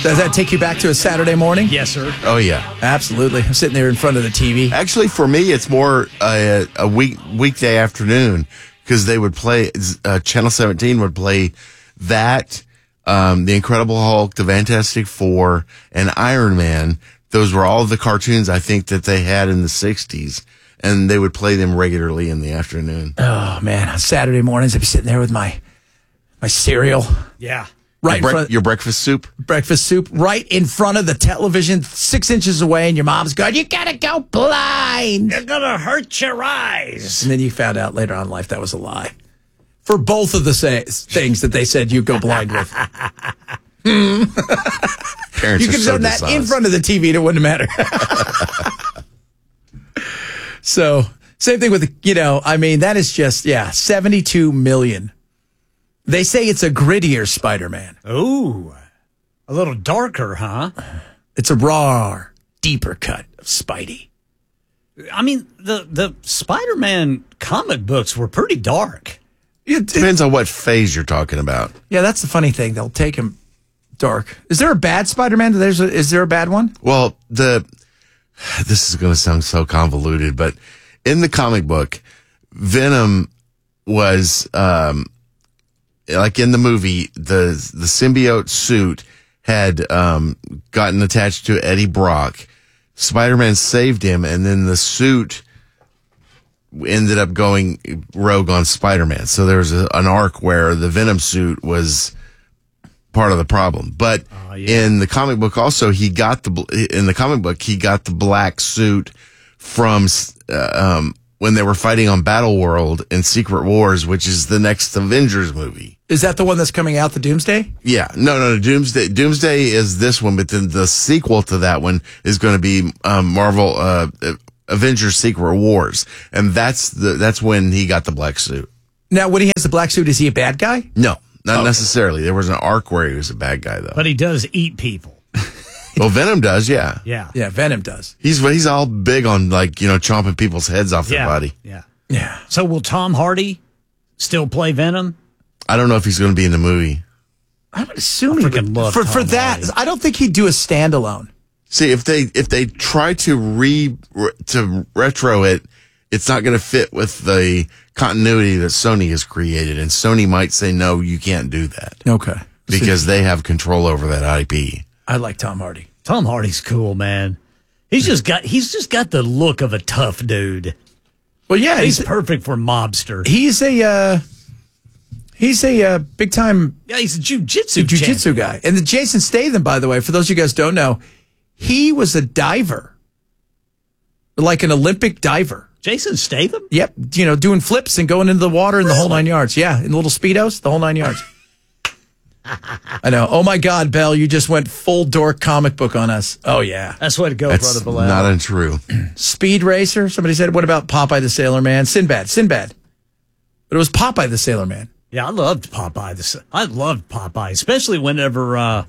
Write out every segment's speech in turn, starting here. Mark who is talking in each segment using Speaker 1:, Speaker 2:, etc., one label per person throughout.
Speaker 1: Does that take you back to a Saturday morning?
Speaker 2: Yes, sir.
Speaker 3: Oh, yeah.
Speaker 1: Absolutely. I'm sitting there in front of the TV.
Speaker 3: Actually, for me, it's more a weekday afternoon because they would play, Channel 17 would play that, The Incredible Hulk, The Fantastic Four, and Iron Man. Those were all the cartoons I think that they had in the 60s, and they would play them regularly in the afternoon.
Speaker 1: Oh, man. On Saturday mornings, I'd be sitting there with my cereal.
Speaker 2: Yeah.
Speaker 1: Right in front,
Speaker 3: Your breakfast soup?
Speaker 1: breakfast soup right in front of the television, 6 inches away, and your mom's going, "You gotta go blind."
Speaker 2: You're going to hurt your eyes.
Speaker 1: And then you found out later on in life that was a lie. For both of the things that they said you go blind with.
Speaker 3: Parents
Speaker 1: You could
Speaker 3: are
Speaker 1: have
Speaker 3: so
Speaker 1: done that in
Speaker 3: dishonest.
Speaker 1: front of the TV and it wouldn't matter. So, same thing with, that is just, 72 million. They say it's a grittier Spider-Man.
Speaker 2: Ooh. A little darker, huh?
Speaker 1: It's a raw, deeper cut of Spidey.
Speaker 2: I mean, the Spider-Man comic books were pretty dark.
Speaker 3: Depends on what phase you're talking about.
Speaker 1: Yeah, that's the funny thing. They'll take him dark. Is there a bad Spider-Man? Is there a bad one?
Speaker 3: Well, this is going to sound so convoluted, but in the comic book, Venom was, like in the movie, the symbiote suit had gotten attached to Eddie Brock. Spider-Man saved him, and then the suit ended up going rogue on Spider-Man. So there was an arc where the Venom suit was part of the problem. But in the comic book also, he got the black suit from when they were fighting on Battle World in Secret Wars, which is the next Avengers movie.
Speaker 1: Is that the one that's coming out, the Doomsday?
Speaker 3: Yeah. No. Doomsday is this one, but then the sequel to that one is going to be Marvel Avengers Secret Wars. And that's when he got the black suit.
Speaker 1: Now, when he has the black suit, is he a bad guy?
Speaker 3: No, not necessarily. There was an arc where he was a bad guy, though.
Speaker 2: But he does eat people.
Speaker 3: Well, Venom does, yeah.
Speaker 2: Yeah.
Speaker 1: Yeah, Venom does.
Speaker 3: He's all big on, chomping people's heads off their body.
Speaker 2: Yeah.
Speaker 1: Yeah.
Speaker 2: So will Tom Hardy still play Venom?
Speaker 3: I don't know if he's going to be in the movie.
Speaker 1: I would assume he
Speaker 2: freaking
Speaker 1: would.
Speaker 2: love
Speaker 1: For
Speaker 2: Tom
Speaker 1: that,
Speaker 2: Hardy.
Speaker 1: I don't think he'd do a standalone.
Speaker 3: See, if they try to retro it, it's not going to fit with the continuity that Sony has created, and Sony might say, no, you can't do that.
Speaker 1: Okay.
Speaker 3: Because they have control over that IP.
Speaker 1: I like Tom Hardy.
Speaker 2: Tom Hardy's cool, man. He's just got the look of a tough dude.
Speaker 1: Well, yeah,
Speaker 2: He's perfect for mobster.
Speaker 1: he's a big time
Speaker 2: Yeah, he's a jiu-jitsu
Speaker 1: jiu-jitsu guy. And the Jason Statham, by the way, for those of you guys who don't know, he was a diver, like an Olympic diver.
Speaker 2: Jason Statham?
Speaker 1: Yep, doing flips and going into the water and the whole 9 yards. Yeah, in little Speedos, the whole 9 yards. I know. Oh, my God, Bell, you just went full dork comic book on us. Oh, yeah.
Speaker 2: That's the way to go,
Speaker 3: That's
Speaker 2: Brother Bilal.
Speaker 3: not untrue.
Speaker 1: Speed Racer, somebody said. What about Popeye the Sailor Man? Sinbad. But it was Popeye the Sailor Man.
Speaker 2: Yeah, I loved Popeye. I loved Popeye, especially whenever,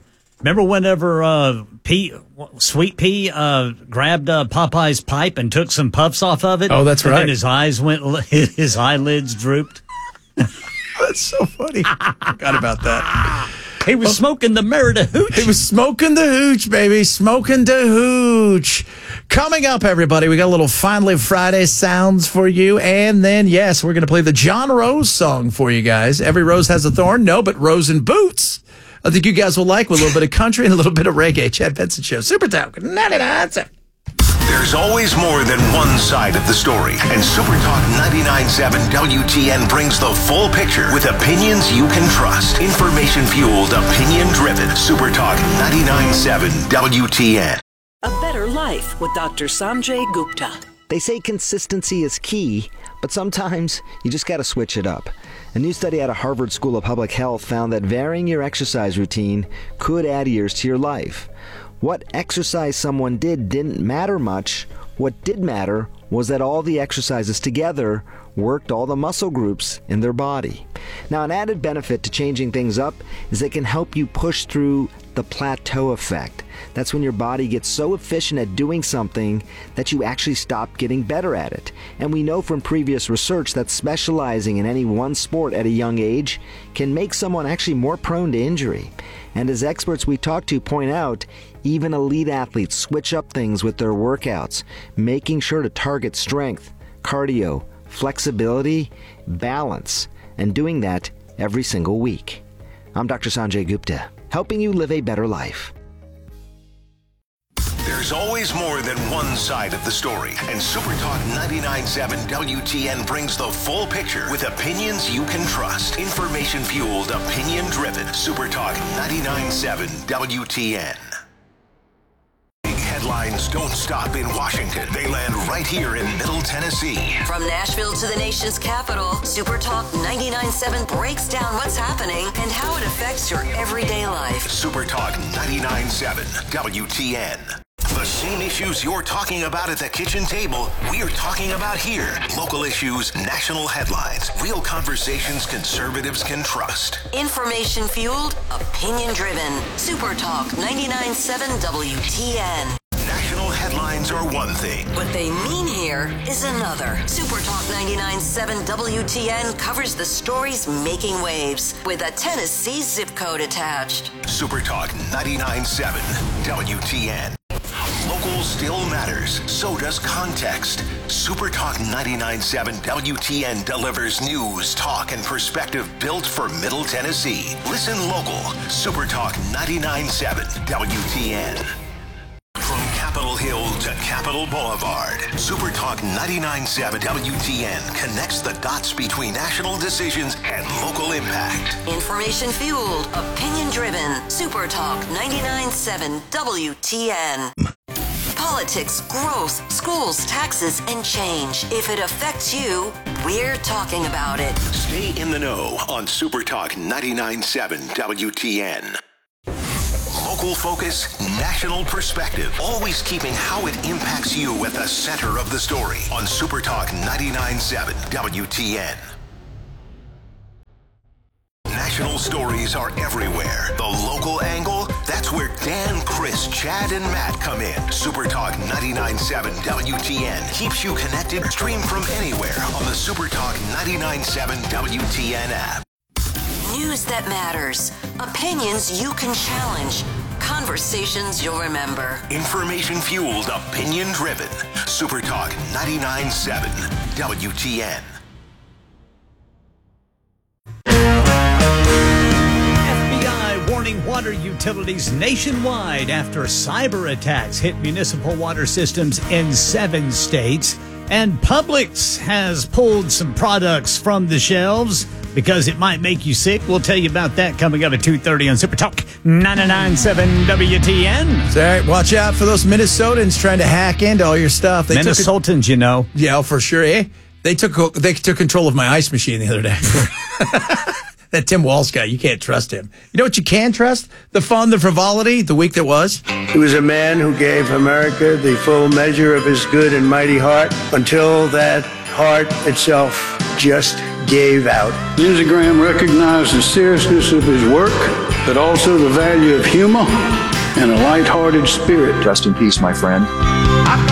Speaker 2: Sweet Pea grabbed Popeye's pipe and took some puffs off of it.
Speaker 1: Oh, that's right.
Speaker 2: And his eyelids drooped.
Speaker 1: That's so funny. Forgot about that.
Speaker 2: He was smoking the Merida hooch.
Speaker 1: He was smoking the hooch, baby. Smoking the hooch. Coming up, everybody, we got a little Finally Friday sounds for you. And then, yes, we're going to play the John Rose song for you guys. Every rose has a thorn. No, but Rose and Boots. I think you guys will like with a little bit of country and a little bit of reggae. Chad Benson Show. Super Talk. 99.7.
Speaker 4: There's always more than one side of the story, and Super Talk 99.7 WTN brings the full picture with opinions you can trust. Information-fueled, opinion-driven. Super Talk 99.7 WTN.
Speaker 5: A Better Life with Dr. Sanjay Gupta.
Speaker 6: They say consistency is key, but sometimes you just got to switch it up. A new study out of Harvard School of Public Health found that varying your exercise routine could add years to your life. What exercise someone didn't matter much. What did matter was that all the exercises together worked all the muscle groups in their body. Now, an added benefit to changing things up is it can help you push through the plateau effect. That's when your body gets so efficient at doing something that you actually stop getting better at it. And we know from previous research that specializing in any one sport at a young age can make someone actually more prone to injury. And as experts we talk to point out, even elite athletes switch up things with their workouts, making sure to target strength, cardio, flexibility, balance, and doing that every single week. I'm Dr. Sanjay Gupta, helping you live a better life.
Speaker 4: There's always more than one side of the story, and SuperTalk 99.7 WTN brings the full picture with opinions you can trust. Information-fueled, opinion-driven. SuperTalk 99.7 WTN. Big headlines don't stop in Washington. They land right here in Middle Tennessee.
Speaker 7: From Nashville to the nation's capital, SuperTalk 99.7 breaks down what's happening and how it affects your everyday life.
Speaker 4: SuperTalk 99.7 WTN. The same issues you're talking about at the kitchen table, we're talking about here. Local issues, national headlines, real conversations conservatives can trust.
Speaker 7: Information-fueled, opinion-driven. SuperTalk 99.7 WTN.
Speaker 4: National headlines are one thing.
Speaker 7: What they mean here is another. SuperTalk 99.7 WTN covers the stories making waves with a Tennessee zip code attached.
Speaker 4: SuperTalk 99.7 WTN. Local still matters. So does context. SuperTalk 99.7 WTN delivers news, talk, and perspective built for Middle Tennessee. Listen local. SuperTalk 99.7 WTN. From Capitol Hill to Capitol Boulevard, SuperTalk 99.7 WTN connects the dots between national decisions and local impact.
Speaker 7: Information-fueled, opinion-driven. SuperTalk 99.7 WTN. Politics, growth, schools, taxes, and change. If it affects you, we're talking about it.
Speaker 4: Stay in the know on SuperTalk 99.7 WTN. Local focus, national perspective. Always keeping how it impacts you at the center of the story on SuperTalk 99.7 WTN. National stories are everywhere. The local angle, that's where Dan, Chris, Chad, and Matt come in. SuperTalk 99.7 WTN keeps you connected. Stream from anywhere on the SuperTalk 99.7 WTN app.
Speaker 7: News that matters. Opinions you can challenge. Conversations you'll remember.
Speaker 4: Information-fueled, opinion-driven. SuperTalk 99.7 WTN.
Speaker 2: FBI warning water utilities nationwide after cyber attacks hit municipal water systems in 7 states. And Publix has pulled some products from the shelves because it might make you sick. We'll tell you about that coming up at 2:30 on SuperTalk 99.7 WTN.
Speaker 1: All right, watch out for those Minnesotans trying to hack into all your stuff.
Speaker 2: Minnesotans, you know.
Speaker 1: Yeah, for sure. Eh? They took control of my ice machine the other day. That Tim Walz guy, you can't trust him. You know what you can trust? The fun, the frivolity, the week that was.
Speaker 8: He was a man who gave America the full measure of his good and mighty heart until that heart itself just gave out.
Speaker 9: Lindsey Graham recognized the seriousness of his work, but also the value of humor and a lighthearted spirit.
Speaker 10: Rest in peace, my friend.